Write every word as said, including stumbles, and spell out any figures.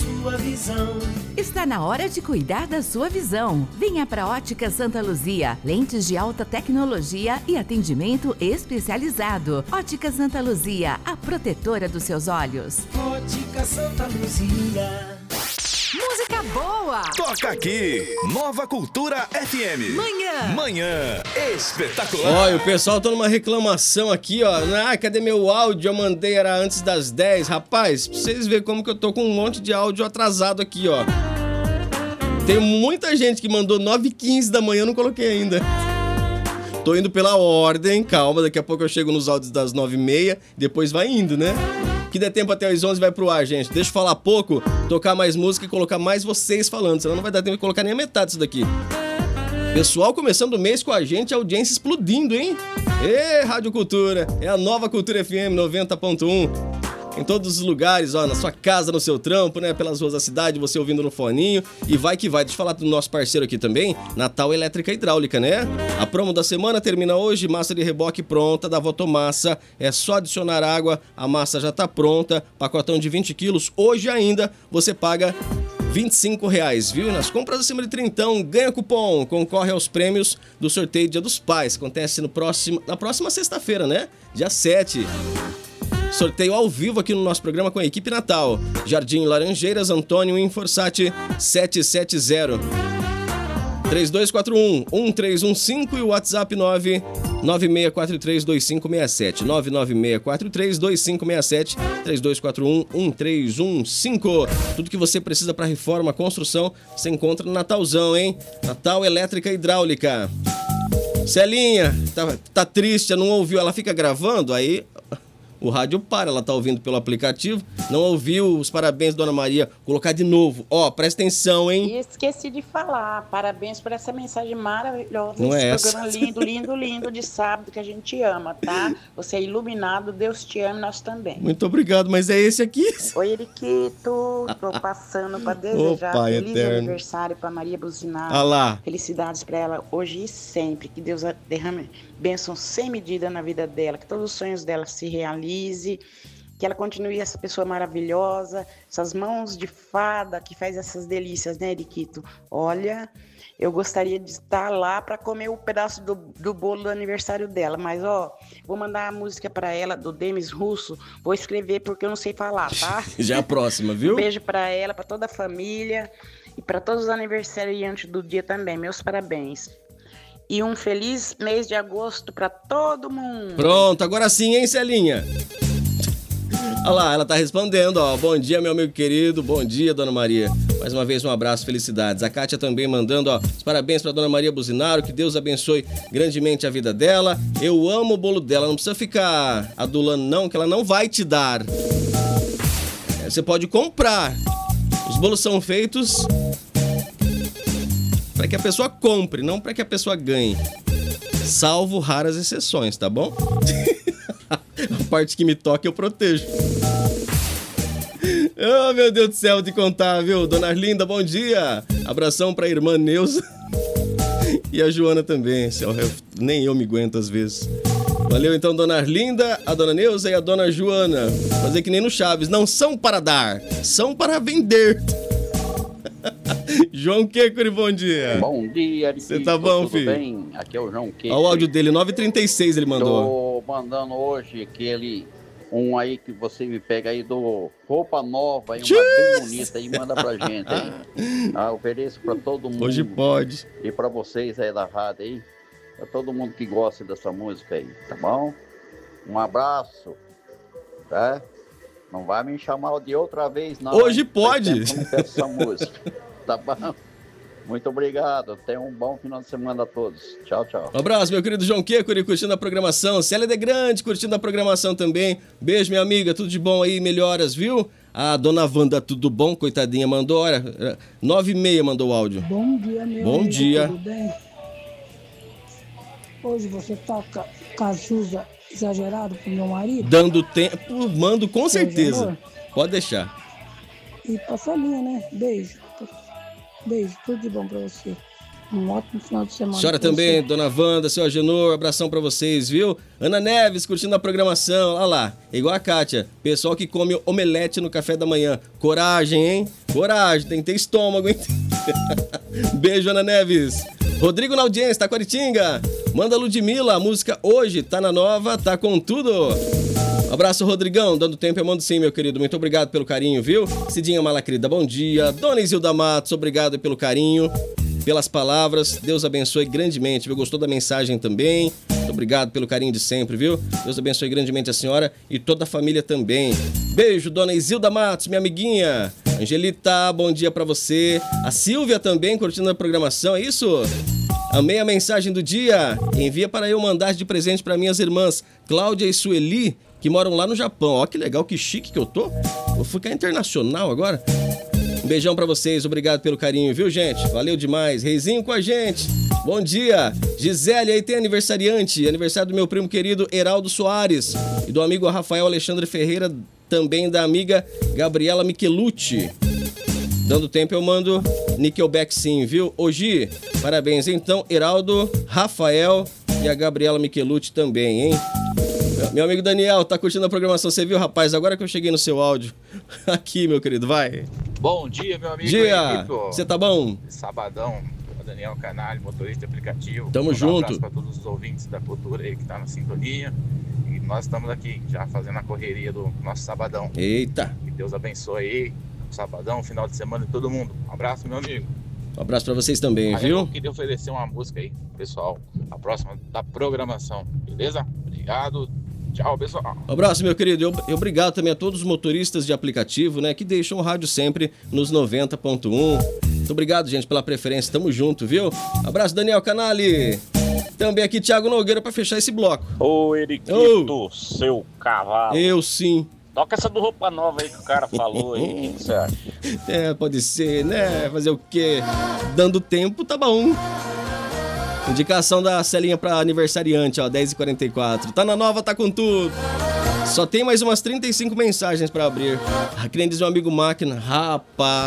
sua visão. Está na hora de cuidar da sua visão. Venha para Ótica Santa Luzia. Lentes de alta tecnologia e atendimento especializado. Ótica Santa Luzia, a protetora dos seus olhos. Ótica Santa Luzia. Música boa! Toca aqui, Nova Cultura F M. Manhã. Manhã espetacular. Olha, o pessoal tá numa reclamação aqui, ó. Ah, cadê meu áudio? Eu mandei, era antes das dez. Rapaz, pra vocês verem como que eu tô com um monte de áudio atrasado aqui, ó. Tem muita gente que mandou nove e quinze da manhã, eu não coloquei ainda. Tô indo pela ordem, calma, daqui a pouco eu chego nos áudios das nove e meia, depois vai indo, né? Que der tempo até as onze vai pro ar, gente. Deixa eu falar pouco, tocar mais música e colocar mais vocês falando, senão não vai dar tempo de colocar nem a metade disso daqui. Pessoal começando o mês com a gente, a audiência explodindo, hein? Ê, Rádio Cultura, é a Nova Cultura F M noventa ponto um. Em todos os lugares, ó, na sua casa, no seu trampo, né? Pelas ruas da cidade, você ouvindo no foninho. E vai que vai. Deixa eu falar do nosso parceiro aqui também, Natal Elétrica Hidráulica, né? A promo da semana termina hoje, massa de reboque pronta da Votomassa. É só adicionar água, a massa já tá pronta. Pacotão de vinte quilos. Hoje ainda você paga vinte e cinco reais, viu? Nas compras acima de trintão, ganha cupom, concorre aos prêmios do sorteio Dia dos Pais. Acontece no próximo, na próxima sexta-feira, né? Dia sete. Sorteio ao vivo aqui no nosso programa com a equipe Natal. Jardim Laranjeiras, Antônio Inforsati sete sete zero. três dois quatro um, um três um cinco e o WhatsApp nove nove seis quatro três dois cinco seis sete. nove nove seis quatro três dois cinco seis sete. três dois quatro um, um três um cinco. Tudo que você precisa para reforma, construção, você encontra no Natalzão, hein? Natal Elétrica Hidráulica. Celinha, tá, tá triste, não ouviu? Ela fica gravando, aí o rádio para, ela tá ouvindo pelo aplicativo, não ouviu os parabéns, Dona Maria, colocar de novo. Ó, presta atenção, hein? E esqueci de falar, parabéns por essa mensagem maravilhosa. Não é esse essa. programa lindo, lindo, lindo de sábado que a gente ama, tá? Você é iluminado, Deus te ama e nós também. Muito obrigado, mas é esse aqui. Oi, Eriquito, tô passando para desejar Pai feliz eterno. aniversário para Maria Buzinaro. Ah lá. Felicidades para ela hoje e sempre, que Deus derrame bênçãos sem medida na vida dela, que todos os sonhos dela se realize, que ela continue essa pessoa maravilhosa, essas mãos de fada que faz essas delícias, né, Eriquito? Olha, eu gostaria de estar lá para comer o um pedaço do, do bolo do aniversário dela, mas ó, vou mandar a música para ela do Demis Russo, vou escrever porque eu não sei falar, tá? Já é a próxima, viu? Um beijo para ela, para toda a família e para todos os aniversariantes do dia também, meus parabéns. E um feliz mês de agosto para todo mundo. Pronto, agora sim, hein, Celinha? Olha lá, ela tá respondendo, ó. Bom dia, meu amigo querido. Bom dia, Dona Maria. Mais uma vez, um abraço, felicidades. A Kátia também mandando, ó, os parabéns pra Dona Maria Buzinaro. Que Deus abençoe grandemente a vida dela. Eu amo o bolo dela. Não precisa ficar adulando, não, que ela não vai te dar. É, você pode comprar. Os bolos são feitos para que a pessoa compre, não para que a pessoa ganhe. Salvo raras exceções, tá bom? A parte que me toca eu protejo. Oh, meu Deus do céu, de contar, viu? Dona Arlinda, bom dia. Abração pra irmã Neuza. E a Joana também. Nem eu me aguento às vezes. Valeu então, Dona Arlinda, a Dona Neuza e a Dona Joana. Fazer que nem no Chaves. Não são para dar, são para vender. João Quecuri, bom dia. Bom dia, você tá bom, tudo filho? Bem? Aqui é o João Quecuri. Olha o áudio dele, nove e trinta e seis ele mandou. Tô mandando hoje aquele, um aí que você me pega aí do Roupa Nova, aí, uma bem bonita aí, manda pra gente aí. Ah, ofereço pra todo mundo. Hoje pode. E pra vocês aí da rádio aí, pra todo mundo que gosta dessa música aí, tá bom? Um abraço, tá? Não vai me chamar de outra vez, não. Hoje pode. Essa música, tá bom? Muito obrigado. Tenha um bom final de semana a todos. Tchau, tchau. Um abraço, meu querido João Quecuri, curtindo a programação. Célia de Grande, curtindo a programação também. Beijo, minha amiga. Tudo de bom aí, melhoras, viu? A dona Wanda, tudo bom? Coitadinha, mandou, olha, nove e meia mandou o áudio. Bom dia, meu Bom amigo, dia. Tudo bem? Hoje você toca Cazuza exagerado pro meu marido? Dando tempo, mando com Seu certeza. amor. Pode deixar. E pra família, né? Beijo. Beijo, tudo de bom pra você. Um ótimo final de semana. Senhora pra também, você. dona Wanda, seu Agenor, abração pra vocês, viu? Ana Neves, curtindo a programação, olha lá, igual a Kátia, pessoal que come omelete no café da manhã, coragem, hein? Coragem, tem que ter estômago, hein? Beijo, Ana Neves. Rodrigo na audiência, Taquaritinga. Manda Ludmilla, a música Hoje tá na nova, tá com tudo. Abraço, Rodrigão. Dando tempo eu mando sim, meu querido. Muito obrigado pelo carinho, viu? Cidinha Malacrida, bom dia. Dona Isilda Matos, obrigado pelo carinho, pelas palavras. Deus abençoe grandemente, viu? Gostou da mensagem também? Muito obrigado pelo carinho de sempre, viu? Deus abençoe grandemente a senhora e toda a família também. Beijo, Dona Isilda Matos, minha amiguinha. Angelita, bom dia pra você. A Silvia também curtindo a programação, é isso? Amei a mensagem do dia. Envia para eu mandar de presente para minhas irmãs Cláudia e Sueli, que moram lá no Japão. Ó, que legal, que chique que eu tô. Vou ficar internacional agora. Um beijão pra vocês, obrigado pelo carinho, viu, gente? Valeu demais. Reizinho com a gente. Bom dia. Gisele, aí tem aniversariante. Aniversário do meu primo querido Heraldo Soares e do amigo Rafael Alexandre Ferreira, também da amiga Gabriela Michelucci. Dando tempo eu mando Nickelback sim, viu? Hoje, parabéns então, Heraldo, Rafael e a Gabriela Michelucci também, hein? Meu amigo Daniel, tá curtindo a programação, você viu, rapaz? Agora que eu cheguei no seu áudio. Aqui, meu querido, vai. Bom dia, meu amigo. Dia, você tá bom? Sabadão, Daniel Canalho, motorista de aplicativo. Tamo um junto. Um abraço pra todos os ouvintes da cultura aí que tá na sintonia. E nós estamos aqui já fazendo a correria do nosso sabadão. Eita. Que Deus abençoe aí. Sabadão, final de semana de todo mundo. Um abraço, meu amigo. Um abraço pra vocês também, aí viu? Eu queria oferecer uma música aí, pessoal. A próxima da programação, beleza? Obrigado. Tchau, pessoal. Um abraço, meu querido. Eu, eu obrigado também a todos os motoristas de aplicativo, né? Que deixam o rádio sempre nos noventa ponto um. Muito obrigado, gente, pela preferência. Tamo junto, viu? Abraço, Daniel Canali. Também aqui, Thiago Nogueira, pra fechar esse bloco. Ô, Eriquito, oh. seu cavalo. Eu sim. Toca essa do Roupa Nova aí que o cara falou aí. O que você acha? É, pode ser, né? Fazer o quê? Dando tempo, tá bom. Indicação da Celinha pra aniversariante, ó, dez e quarenta e quatro. Tá na nova, tá com tudo. Só tem mais umas trinta e cinco mensagens pra abrir. Ah, que nem diz meu amigo Máquina. Rapaz.